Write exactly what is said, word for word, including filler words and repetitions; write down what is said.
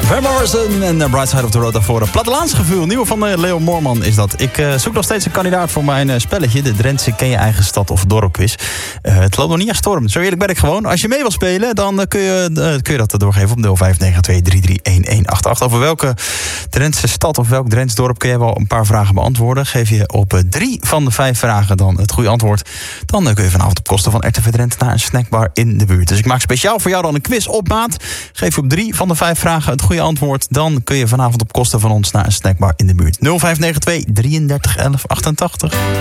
Van Morrison en uh, Bright Side of the Road daarvoor. Een plattelandsgevoel, nieuwe van uh, Leo Moorman is dat. Ik uh, zoek nog steeds een kandidaat voor mijn uh, spelletje. De Drentse Ken je eigen stad of dorp quiz. Uh, het loopt nog niet echt storm. Zo eerlijk ben ik gewoon. Als je mee wil spelen, dan uh, kun, je, uh, kun je dat doorgeven op nul vijf negen twee drie drie een een acht acht. Over welke Drentse stad of welk Drents dorp kun je wel een paar vragen beantwoorden. Geef je op uh, drie van de vijf vragen dan het goede antwoord. Dan uh, kun je vanavond op kosten van R T V Drenthe naar een snackbar in de buurt. Dus ik maak speciaal voor jou dan een quiz op maat. Geef je op drie van de vijf vragen het goede antwoord. Dan kun je vanavond op kosten van ons naar een snackbar in de buurt. nul vijf negen twee drieëndertig elf achtentachtig.